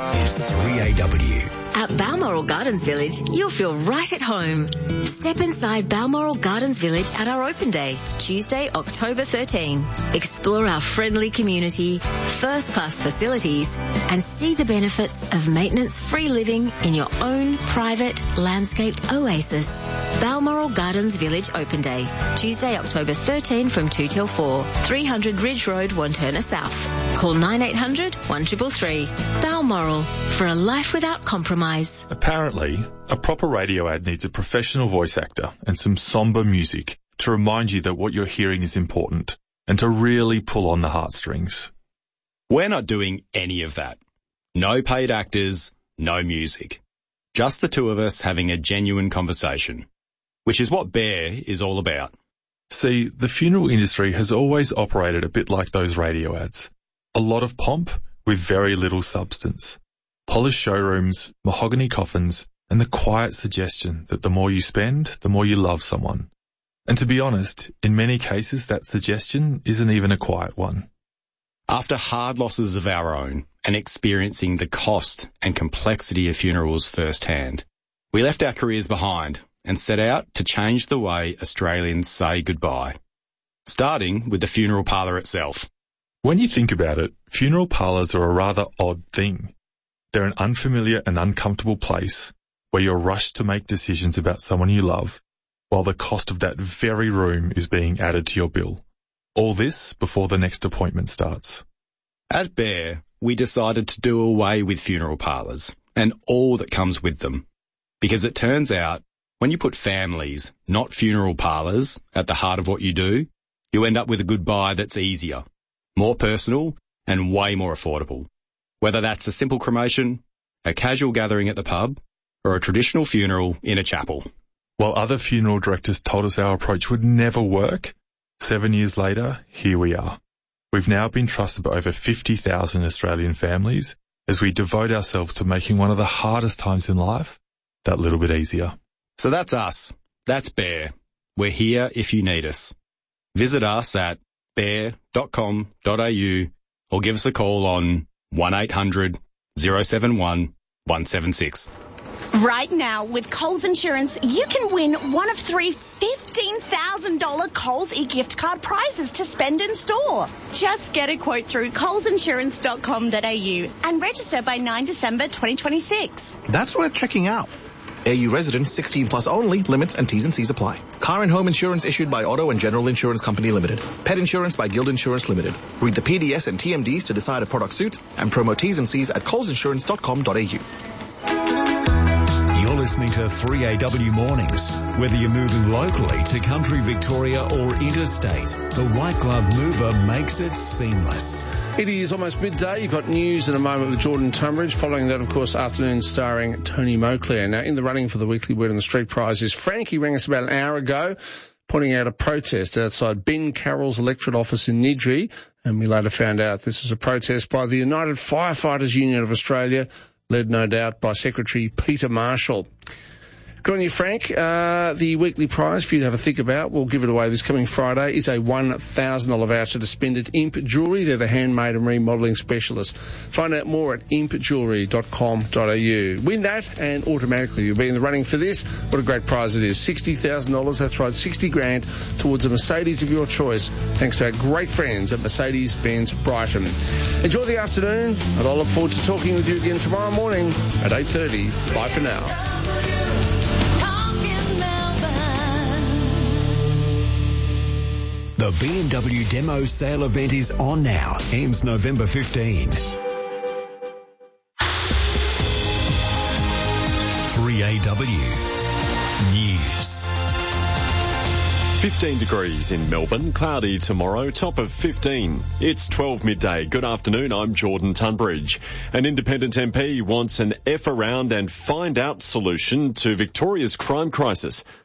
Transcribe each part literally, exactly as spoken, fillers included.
is three A W. At Balmoral Gardens Village, you'll feel right at home. Step inside Balmoral Gardens Village at our open day, Tuesday, October thirteenth. Explore our friendly community, first-class facilities, and see the benefits of maintenance-free living in your own private, landscaped oasis. Balmoral Gardens Village Open Day, Tuesday, October thirteenth from two till four, three hundred Ridge Road, Wanturna South. Call nine eight hundred, one three three three. Balmoral, for a life without compromise. Apparently, a proper radio ad needs a professional voice actor and some somber music to remind you that what you're hearing is important and to really pull on the heartstrings. We're not doing any of that. No paid actors, no music. Just the two of us having a genuine conversation, which is what Bear is all about. See, the funeral industry has always operated a bit like those radio ads. A lot of pomp with very little substance. Polished showrooms, mahogany coffins, and the quiet suggestion that the more you spend, the more you love someone. And to be honest, in many cases that suggestion isn't even a quiet one. After hard losses of our own and experiencing the cost and complexity of funerals firsthand, we left our careers behind and set out to change the way Australians say goodbye, starting with the funeral parlour itself. When you think about it, funeral parlours are a rather odd thing. They're an unfamiliar and uncomfortable place where you're rushed to make decisions about someone you love, while the cost of that very room is being added to your bill. All this before the next appointment starts. At Bear, we decided to do away with funeral parlours and all that comes with them, because it turns out when you put families, not funeral parlours, at the heart of what you do, you end up with a goodbye that's easier, more personal, and way more affordable. Whether that's a simple cremation, a casual gathering at the pub, or a traditional funeral in a chapel. While other funeral directors told us our approach would never work, seven years later, here we are. We've now been trusted by over fifty thousand Australian families as we devote ourselves to making one of the hardest times in life that little bit easier. So that's us. That's Bear. We're here if you need us. Visit us at bear dot com dot a u or give us a call on one eight hundred, oh seven one, one seven six. Right now, with Coles Insurance, you can win one of three fifteen thousand dollars Coles e-gift card prizes to spend in store. Just get a quote through coles insurance dot com dot a u and register by ninth of December twenty twenty-six. That's worth checking out. A U residents sixteen plus only. Limits and T's and C's apply. Car and home insurance issued by Auto and General Insurance Company Limited. Pet insurance by Guild Insurance Limited. Read the P D S and T M Ds to decide a product suits and promo T's and C's at coles insurance dot com dot a u. You're listening to three A W Mornings. Whether you're moving locally to country Victoria or interstate, the White Glove Mover makes it seamless. It is almost midday. You've got news in a moment with Jordan Tunbridge. Following that, of course, afternoon starring Tony Moclair. Now, in the running for the weekly Word on the Street prize is Frankie rang us about an hour ago, pointing out a protest outside Ben Carroll's electorate office in Nidri. And we later found out this was a protest by the United Firefighters Union of Australia, led no doubt by Secretary Peter Marshall. Good on you, Frank. Uh, the weekly prize for you to have a think about, we'll give it away this coming Friday, is a one thousand dollars voucher to spend at Imp Jewellery. They're the handmade and remodelling specialists. Find out more at imp jewellery dot com dot a u. Win that and automatically you'll be in the running for this. What a great prize it is. sixty thousand dollars, that's right, sixty grand towards a Mercedes of your choice, thanks to our great friends at Mercedes-Benz Brighton. Enjoy the afternoon, and I'll look forward to talking with you again tomorrow morning at eight thirty. Bye for now. The B M W demo sale event is on now. Ends November fifteenth. three A W News. fifteen degrees in Melbourne, cloudy tomorrow, top of fifteen. It's twelve midday. Good afternoon, I'm Jordan Tunbridge. An independent M P wants an F around and find out solution to Victoria's crime crisis.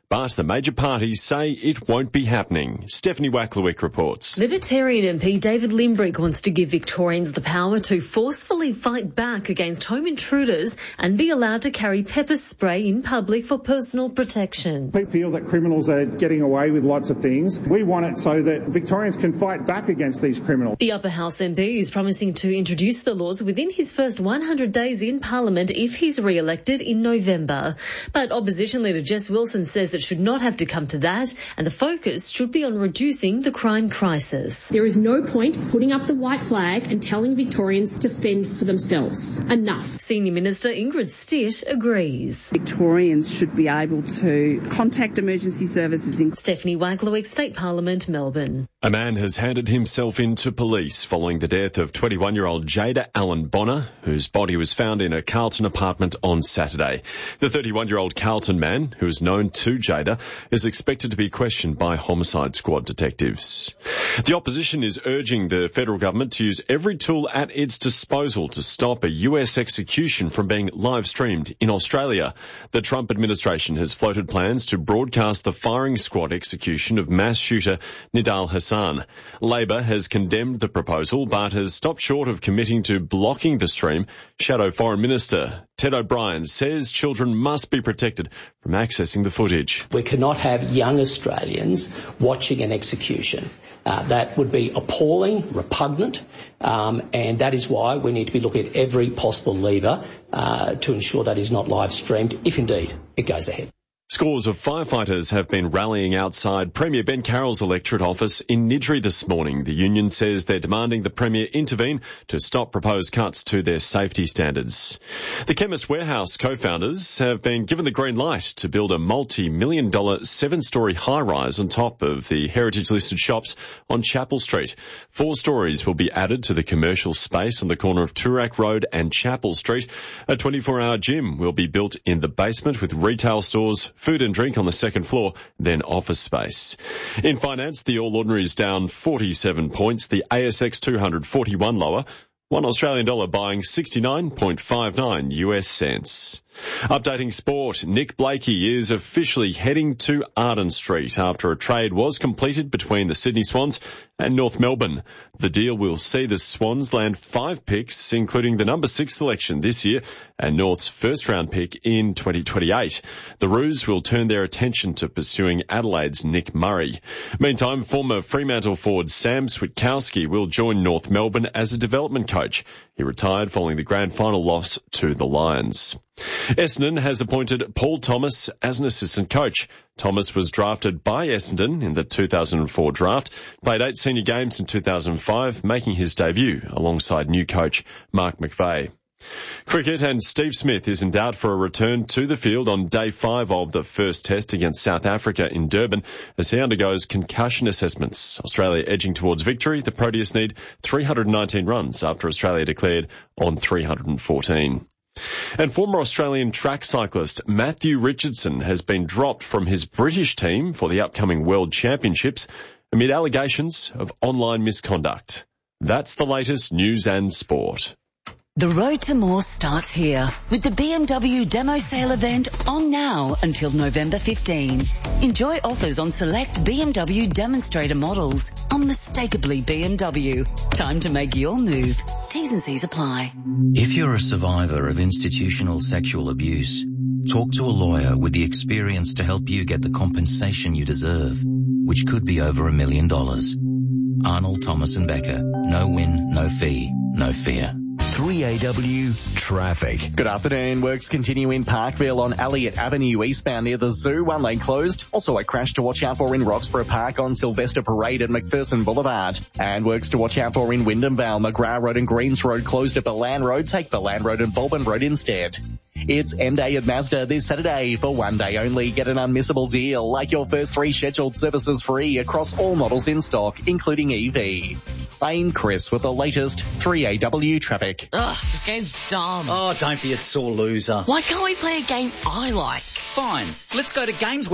but the major parties say it won't be happening. Stephanie Wacklewick reports. Libertarian M P David Limbrick wants to give Victorians the power to forcefully fight back against home intruders and be allowed to carry pepper spray in public for personal protection. We feel that criminals are getting away with lots of things. We want it so that Victorians can fight back against these criminals. The Upper House M P is promising to introduce the laws within his first one hundred days in Parliament if he's re-elected in November. But Opposition Leader Jess Wilson says it should not have to come to that, and the focus should be on reducing the crime crisis. There is no point putting up the white flag and telling Victorians to fend for themselves. Enough. Senior Minister Ingrid Stitt agrees. Victorians should be able to contact emergency services. In- Stephanie Wacklewick, State Parliament, Melbourne. A man has handed himself in to police following the death of twenty-one-year-old Jada Allen Bonner, whose body was found in a Carlton apartment on Saturday. The thirty-one-year-old Carlton man, who is known to Jada, is expected to be questioned by homicide squad detectives. The opposition is urging the federal government to use every tool at its disposal to stop a U S execution from being live-streamed in Australia. The Trump administration has floated plans to broadcast the firing squad execution of mass shooter Nidal Hassan. Labor has condemned the proposal but has stopped short of committing to blocking the stream. Shadow Foreign Minister Ted O'Brien says children must be protected from accessing the footage. We cannot have young Australians watching an execution. Uh, that would be appalling, repugnant, um, and that is why we need to be looking at every possible lever uh, to ensure that is not live streamed, if indeed it goes ahead. Scores of firefighters have been rallying outside Premier Ben Carroll's electorate office in Niddrie this morning. The union says they're demanding the Premier intervene to stop proposed cuts to their safety standards. The Chemist Warehouse co-founders have been given the green light to build a multi-million dollar seven-storey high-rise on top of the heritage-listed shops on Chapel Street. Four stories will be added to the commercial space on the corner of Toorak Road and Chapel Street. A twenty-four hour gym will be built in the basement with retail stores, food and drink on the second floor, then office space. In finance, the All Ordinaries down forty-seven points, the A S X two hundred forty-one lower, one Australian dollar buying sixty-nine point five nine U S cents. Updating sport, Nick Blakey is officially heading to Arden Street after a trade was completed between the Sydney Swans and North Melbourne. The deal will see the Swans land five picks, including the number six selection this year and North's first round pick in twenty twenty-eight. The Roos will turn their attention to pursuing Adelaide's Nick Murray. Meantime, former Fremantle forward Sam Switkowski will join North Melbourne as a development coach. He retired following the grand final loss to the Lions. Essendon has appointed Paul Thomas as an assistant coach. Thomas was drafted by Essendon in the two thousand four draft, played eight senior games in two thousand five, making his debut alongside new coach Mark McVeigh. Cricket, and Steve Smith is in doubt for a return to the field on day five of the first test against South Africa in Durban as he undergoes concussion assessments. Australia edging towards victory. The Proteas need three hundred nineteen runs after Australia declared on three hundred fourteen. And former Australian track cyclist Matthew Richardson has been dropped from his British team for the upcoming World Championships amid allegations of online misconduct. That's the latest news and sport. The road to more starts here with the B M W demo sale event on now until November fifteenth. Enjoy offers on select B M W demonstrator models. Unmistakably B M W. Time to make your move. T's and C's apply. If you're a survivor of institutional sexual abuse, talk to a lawyer with the experience to help you get the compensation you deserve, which could be over a million dollars. Arnold, Thomas and Becker. No win, no fee, no fear. three A W traffic. Good afternoon. Works continue in Parkville on Elliott Avenue eastbound near the zoo. One lane closed. Also a crash to watch out for in Roxburgh Park on Sylvester Parade and McPherson Boulevard. And works to watch out for in Wyndham Vale. McGrath Road and Greens Road closed at Balan Road. Take Balan Road and Bulburn Road instead. It's end day at Mazda this Saturday. For one day only, get an unmissable deal, like your first three scheduled services free across all models in stock, including E V. I'm Chris with the latest three A W traffic. Ugh, this game's dumb. Oh, don't be a sore loser. Why can't we play a game I like? Fine, let's go to Games World.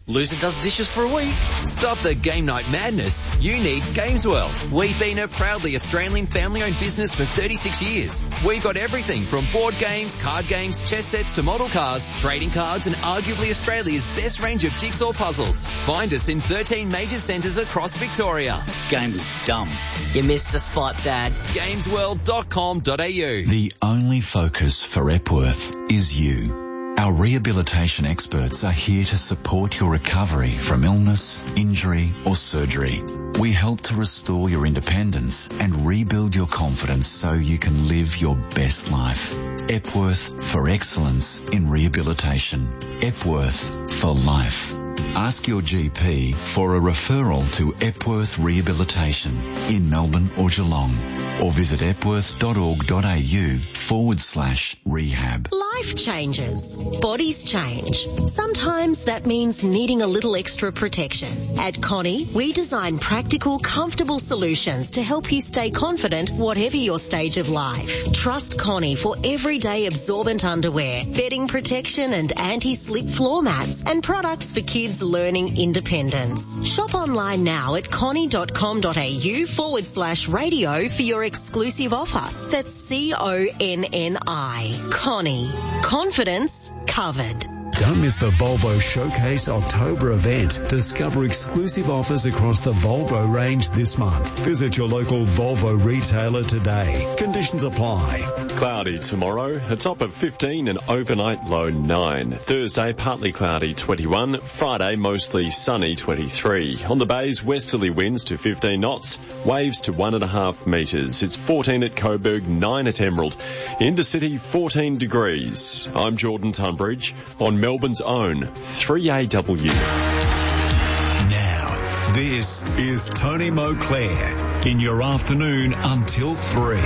Loser does dishes for a week. Stop the game night madness. You need Games World. We've been a proudly Australian family-owned business for thirty-six years. We've got everything from board games, card games, chess sets to model cars, trading cards and arguably Australia's best range of jigsaw puzzles. Find us in thirteen major centres across Victoria. Game was dumb. You missed the spot, Dad. games world dot com dot a u. The only focus for Epworth is you. Our rehabilitation experts are here to support your recovery from illness, injury or surgery. We help to restore your independence and rebuild your confidence so you can live your best life. Epworth for excellence in rehabilitation. Epworth for life. Ask your G P for a referral to Epworth Rehabilitation in Melbourne or Geelong, or visit epworth dot org dot a u forward slash rehab. Life changes. Bodies change. Sometimes that means needing a little extra protection. At Connie, we design practical, comfortable solutions to help you stay confident whatever your stage of life. Trust Connie for everyday absorbent underwear, bedding protection and anti-slip floor mats, and products for kids learning independence. Shop online now at connie dot com dot a u forward slash radio for your exclusive offer. That's C O N N I. Connie. Confidence covered. Don't miss the Volvo Showcase October event. Discover exclusive offers across the Volvo range this month. Visit your local Volvo retailer today. Conditions apply. Cloudy tomorrow, a top of fifteen and overnight low nine. Thursday, partly cloudy twenty-one. Friday, mostly sunny twenty-three. On the bays, westerly winds to fifteen knots, waves to one and a half metres. It's fourteen at Coburg, nine at Emerald. In the city, fourteen degrees. I'm Jordan Tunbridge on Melbourne's own three A W. Now, this is Tony Moclair in your afternoon until three.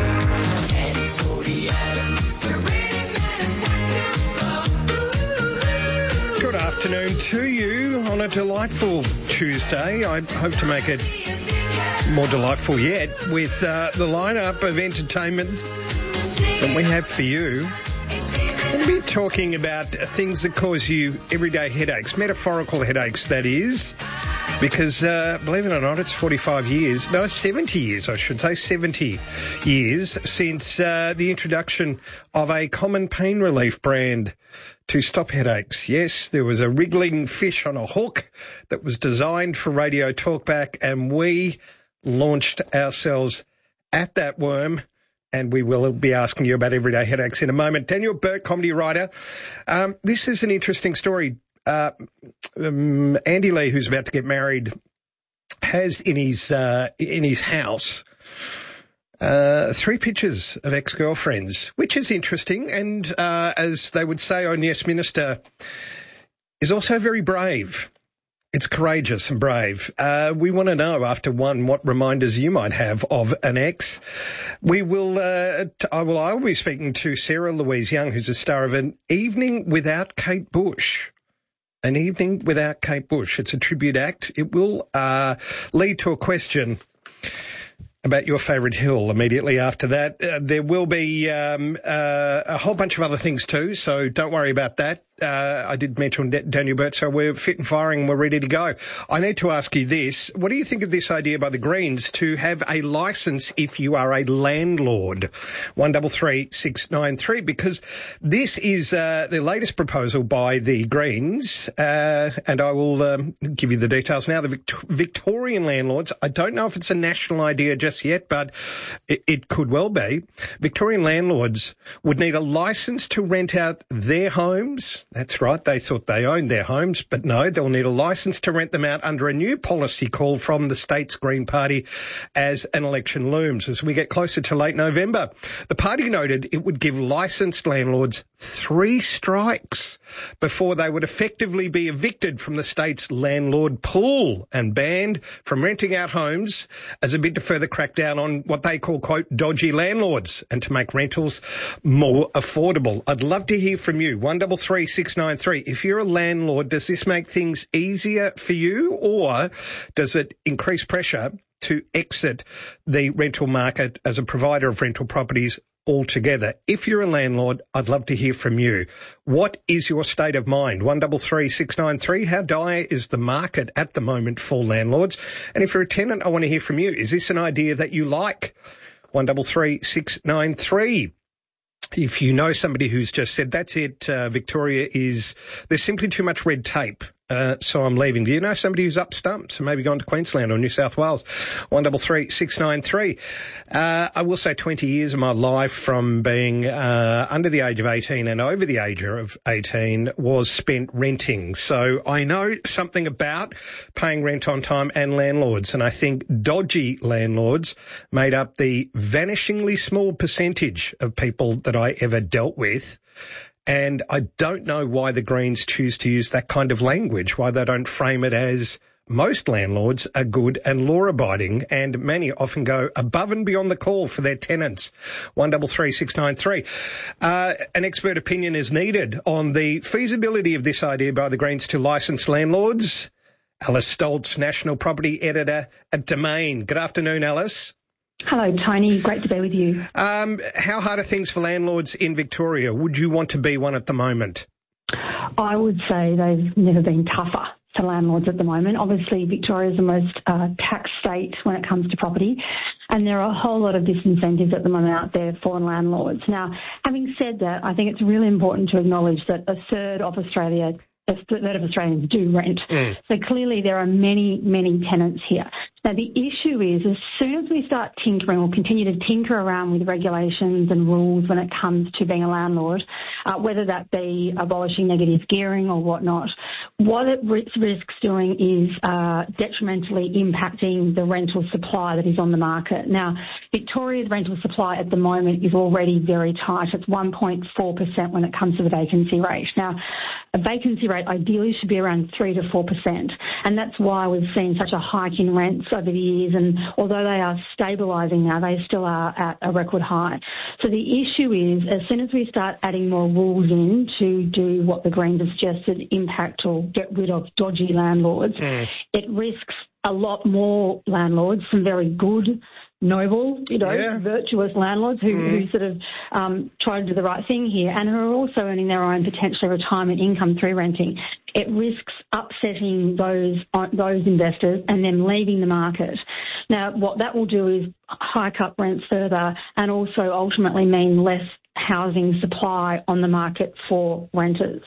Good afternoon to you on a delightful Tuesday. I hope to make it more delightful yet with uh, the lineup of entertainment that we have for you. We'll be talking about things that cause you everyday headaches, metaphorical headaches, that is, because, uh, believe it or not, it's forty-five years, no, seventy years, I should say, seventy years since uh, the introduction of a common pain relief brand to stop headaches. Yes, there was a wriggling fish on a hook that was designed for radio talkback, and we launched ourselves at that worm. And we will be asking you about everyday headaches in a moment. Daniel Burt, comedy writer. Um, this is an interesting story. Uh, um, Andy Lee, who's about to get married, has in his uh, in his house uh, three pictures of ex-girlfriends, which is interesting. And uh, as they would say on Yes Minister, is also very brave. It's courageous and brave. Uh, we want to know, after one, what reminders you might have of an ex. We will, uh, t- I will, I will be speaking to Sarah Louise Young, who's a star of An Evening Without Kate Bush. An Evening Without Kate Bush. It's a tribute act. It will, uh, lead to a question about your favourite hill immediately after that. Uh, there will be um, uh, a whole bunch of other things too, so don't worry about that. Uh, I did mention D- Daniel Burt, so we're fit and firing and we're ready to go. I need to ask you this. What do you think of this idea by the Greens to have a licence if you are a landlord? one three three six nine three, because this is uh, the latest proposal by the Greens, uh, and I will um, give you the details now. The Vict- Victorian landlords, I don't know if it's a national idea just yet, but it, it could well be. Victorian landlords would need a licence to rent out their homes. That's right, they thought they owned their homes, but no, they'll need a licence to rent them out under a new policy call from the state's Green Party as an election looms. As we get closer to late November, the party noted it would give licensed landlords three strikes before they would effectively be evicted from the state's landlord pool and banned from renting out homes as a bid to further crack down on what they call, quote, dodgy landlords and to make rentals more affordable. I'd love to hear from you. one three three six nine three. If you're a landlord, does this make things easier for you, or does it increase pressure to exit the rental market as a provider of rental properties altogether. If you're a landlord, I'd love to hear from you. What is your state of mind? one three three six nine three. How dire is the market at the moment for landlords? And if you're a tenant, I want to hear from you. Is this an idea that you like? one three three six nine three. If you know somebody who's just said, that's it, uh, Victoria is, there's simply too much red tape, uh, so I'm leaving. Do you know somebody who's up stumps and maybe gone to Queensland or New South Wales? one three three six nine three. Uh, I will say twenty years of my life from being uh, under the age of eighteen and over the age of eighteen was spent renting. So I know something about paying rent on time and landlords, and I think dodgy landlords made up the vanishingly small percentage of people that I ever dealt with. And I don't know why the Greens choose to use that kind of language, why they don't frame it as most landlords are good and law-abiding, and many often go above and beyond the call for their tenants. one three three six nine three. Uh, an expert opinion is needed on the feasibility of this idea by the Greens to licence landlords. Alice Stoltz, National Property Editor at Domain. Good afternoon, Alice. Hello, Tony. Great to be with you. Um, how hard are things for landlords in Victoria? Would you want to be one at the moment? I would say they've never been tougher for landlords at the moment. Obviously, Victoria is the most uh, taxed state when it comes to property, and there are a whole lot of disincentives at the moment out there for landlords. Now, having said that, I think it's really important to acknowledge that a third of Australia a third of Australians do rent. Mm. So clearly there are many, many tenants here. Now, the issue is as soon as we start tinkering or continue to tinker around with regulations and rules when it comes to being a landlord, uh, whether that be abolishing negative gearing or whatnot, what it risks doing is uh, detrimentally impacting the rental supply that is on the market. Now, Victoria's rental supply at the moment is already very tight. It's one point four percent when it comes to the vacancy rate. Now, a vacancy rate ideally should be around three to four percent, and that's why we've seen such a hike in rents over the years, and although they are stabilising now, they still are at a record high. So the issue is, as soon as we start adding more rules in to do what the Greens have suggested, impact or get rid of dodgy landlords, mm. it risks a lot more landlords, some very good, noble, you know, yeah. virtuous landlords who, mm. who sort of um, try to do the right thing here and who are also earning their own potentially retirement income through renting. It risks upsetting those those investors and then leaving the market. Now, what that will do is hike up rents further and also ultimately mean less housing supply on the market for renters.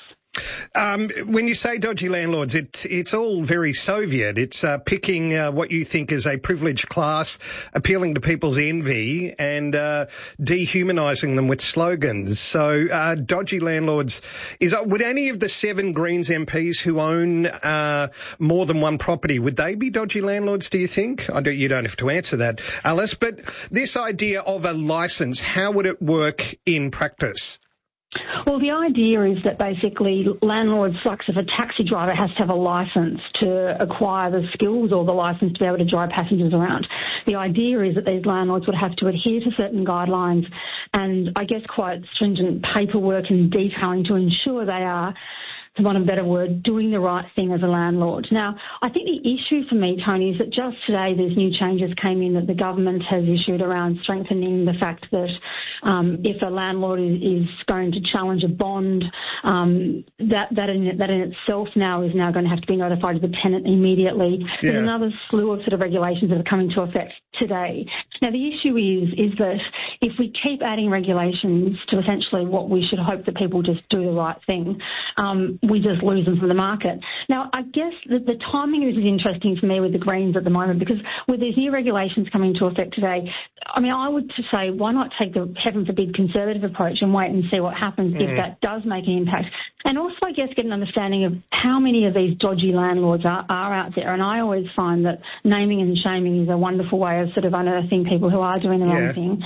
Um, when you say dodgy landlords, it's it's all very Soviet. It's uh, picking uh, what you think is a privileged class, appealing to people's envy, and uh, dehumanising them with slogans. So, uh, dodgy landlords is would any of the seven Greens M Ps who own uh, more than one property, would they be dodgy landlords? Do you think? I don't. You don't have to answer that, Alice. But this idea of a licence, how would it work in practice? Well, the idea is that basically landlords, like if a taxi driver has to have a licence to acquire the skills or the licence to be able to drive passengers around. The idea is that these landlords would have to adhere to certain guidelines and I guess quite stringent paperwork and detailing to ensure they are, for want of a better word, doing the right thing as a landlord. Now, I think the issue for me, Tony, is that just today these new changes came in that the government has issued around strengthening the fact that um, if a landlord is, is going to challenge a bond, um, that that in, that in itself now is now going to have to be notified to the tenant immediately. Yeah. There's another slew of sort of regulations that are coming into effect today. Now, the issue is is that if we keep adding regulations to essentially what we should hope that people just do the right thing, um, we just lose them from the market. Now, I guess the, the timing is interesting for me with the Greens at the moment because with these new regulations coming into effect today, I mean, I would say why not take the heaven forbid conservative approach and wait and see what happens mm. if that does make an impact. And also, I guess, get an understanding of how many of these dodgy landlords are, are out there. And I always find that naming and shaming is a wonderful way of sort of unearthing people who are doing the yeah. wrong thing.